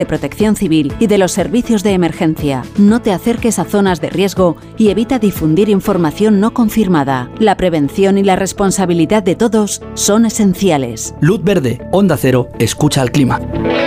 de Protección Civil y de los servicios de emergencia. No te acerques a zonas de riesgo y evita difundir información no confirmada. La prevención y la responsabilidad de todos son esenciales. Luz verde, Onda Cero, escucha al clima.